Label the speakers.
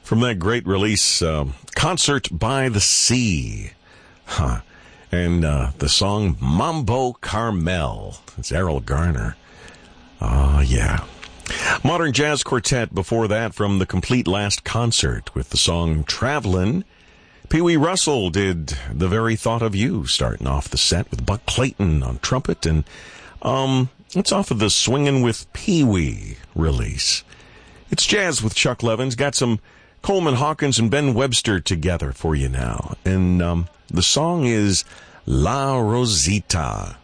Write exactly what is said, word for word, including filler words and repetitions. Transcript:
Speaker 1: From that great release, um, Concert by the Sea. Huh. And uh, the song Mambo Carmel. It's Errol Garner. Oh, yeah. Modern Jazz Quartet before that from The Complete Last Concert with the song Travelin'. Pee Wee Russell did The Very Thought of You, starting off the set with Buck Clayton on trumpet. And um, it's off of the Swingin' with Pee Wee release. It's Jazz with Chuck Levins. Got some Coleman Hawkins and Ben Webster together for you now. And um, the song is La Rosita.